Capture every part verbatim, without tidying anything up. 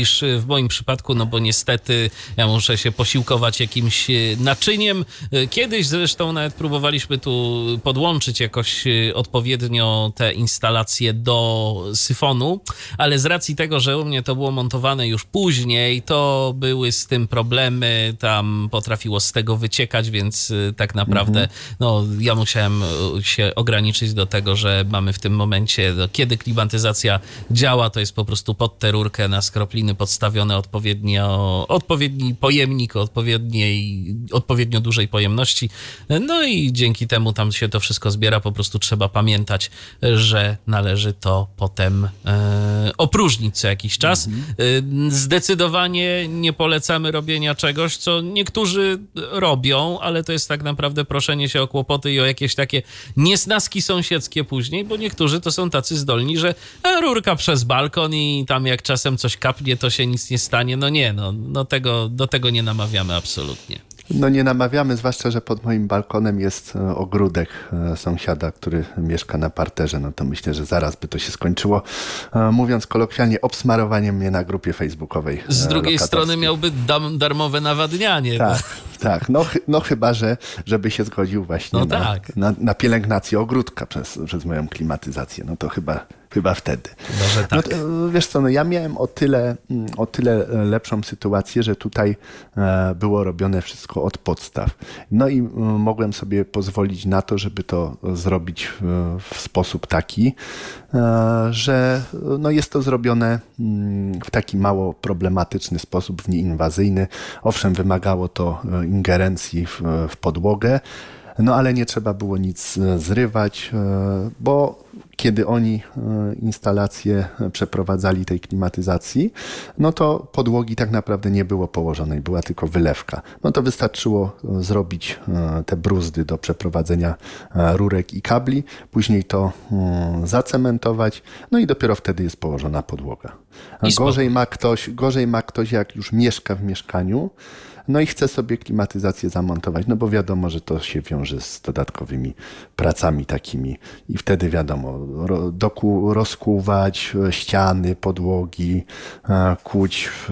niż w moim przypadku, no bo niestety ja muszę się posiłkować jakimś naczyniem. Kiedyś zresztą nawet próbowaliśmy tu podłączyć jakoś odpowiednio te instalacje do syfonu, ale z racji tego, że u mnie to było montowane już później, to były z tym problemy, tam potrafiło z tego wyciekać, więc tak naprawdę mhm. no, ja musiałem się ograniczyć do tego, że mamy w tym momencie, no, kiedy klimatyzacja działa, to jest po prostu pod tę rurkę na skropliny podstawione odpowiednio, odpowiedni pojemnik o odpowiedniej, odpowiednio dużej pojemności. No i dzięki temu tam się to wszystko zbiera. Po prostu trzeba pamiętać, że należy to potem e, opróżnić co jakiś czas. Mhm. E, zdecydowanie nie polecamy robienia czegoś, co niektórzy robią, ale to jest tak naprawdę proszenie się o kłopoty i o jakieś takie niesnaski sąsiedzkie później, bo niektórzy to są tacy zdolni, że rurka przez balkon i tam jak czasem coś kapnie, to się nic nie stanie. No nie, no, no tego, do tego nie namawiamy absolutnie. No nie namawiamy, zwłaszcza, że pod moim balkonem jest ogródek sąsiada, który mieszka na parterze. No to myślę, że zaraz by to się skończyło, mówiąc kolokwialnie, obsmarowaniem mnie na grupie facebookowej. Z drugiej strony miałby dam, darmowe nawadnianie. Tak, no. tak. No, no chyba, że żeby się zgodził właśnie no na, tak. na, na pielęgnację ogródka przez, przez moją klimatyzację. No to chyba... Chyba wtedy. Może tak. No to, wiesz co, no ja miałem o tyle, o tyle lepszą sytuację, że tutaj e, było robione wszystko od podstaw. No i m, mogłem sobie pozwolić na to, żeby to zrobić w, w sposób taki, e, że no jest to zrobione m, w taki mało problematyczny sposób, w nieinwazyjny. Owszem, wymagało to ingerencji w, w podłogę, no ale nie trzeba było nic zrywać, bo kiedy oni instalację przeprowadzali tej klimatyzacji, no to podłogi tak naprawdę nie było położonej, była tylko wylewka. No to wystarczyło zrobić te bruzdy do przeprowadzenia rurek i kabli, później to zacementować, no i dopiero wtedy jest położona podłoga. Gorzej ma ktoś, gorzej ma ktoś, jak już mieszka w mieszkaniu, no i chce sobie klimatyzację zamontować, no bo wiadomo, że to się wiąże z dodatkowymi pracami takimi i wtedy wiadomo, doku, rozkuwać ściany, podłogi, kuć w,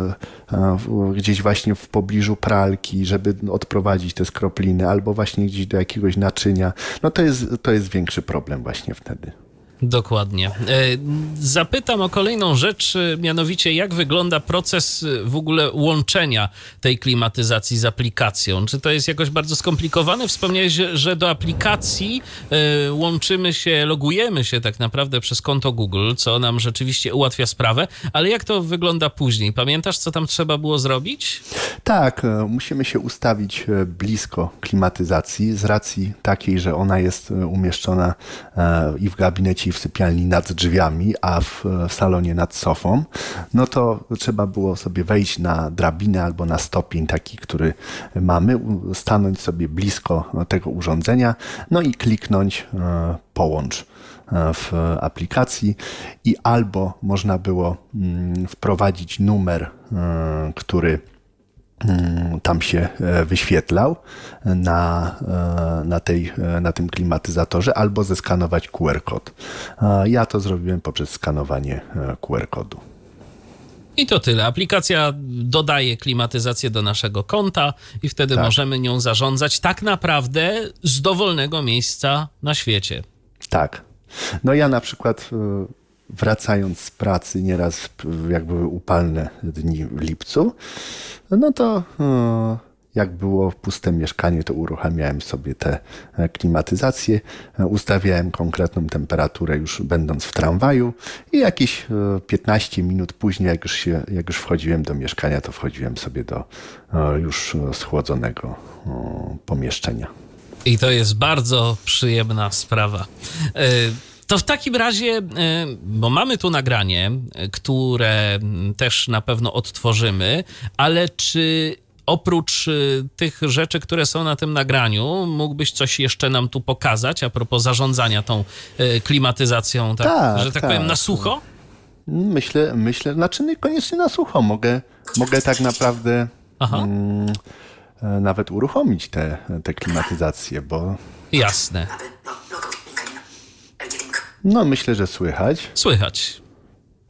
w, gdzieś właśnie w pobliżu pralki, żeby odprowadzić te skropliny, albo właśnie gdzieś do jakiegoś naczynia. No to jest, to jest większy problem właśnie wtedy. Dokładnie. Zapytam o kolejną rzecz, mianowicie jak wygląda proces w ogóle łączenia tej klimatyzacji z aplikacją? Czy to jest jakoś bardzo skomplikowane? Wspomniałeś, że do aplikacji łączymy się, logujemy się tak naprawdę przez konto Google, co nam rzeczywiście ułatwia sprawę, ale jak to wygląda później? Pamiętasz, co tam trzeba było zrobić? Tak, musimy się ustawić blisko klimatyzacji z racji takiej, że ona jest umieszczona i w gabinecie, i w sypialni nad drzwiami, a w, w salonie nad sofą, no to trzeba było sobie wejść na drabinę albo na stopień taki, który mamy, stanąć sobie blisko tego urządzenia, no i kliknąć e, połącz w aplikacji i albo można było mm, wprowadzić numer, e, który tam się wyświetlał na, na, tej, na tym klimatyzatorze, albo zeskanować Q R kod. Ja to zrobiłem poprzez skanowanie Q R kodu. I to tyle. Aplikacja dodaje klimatyzację do naszego konta i wtedy tak. możemy nią zarządzać tak naprawdę z dowolnego miejsca na świecie. Tak. No ja na przykład wracając z pracy nieraz, jak były upalne dni w lipcu, no to jak było puste mieszkanie, to uruchamiałem sobie tę klimatyzację, ustawiałem konkretną temperaturę już będąc w tramwaju i jakieś piętnaście minut później, jak już, się, jak już wchodziłem do mieszkania, to wchodziłem sobie do już schłodzonego pomieszczenia. I to jest bardzo przyjemna sprawa. To w takim razie, bo mamy tu nagranie, które też na pewno odtworzymy, ale czy oprócz tych rzeczy, które są na tym nagraniu, mógłbyś coś jeszcze nam tu pokazać a propos zarządzania tą klimatyzacją, tak, tak że tak, tak powiem, na sucho? Myślę, myślę, znaczy niekoniecznie na sucho. Mogę, mogę tak naprawdę mm, nawet uruchomić tę te, te klimatyzację, bo... Jasne. No myślę, że słychać. Słychać.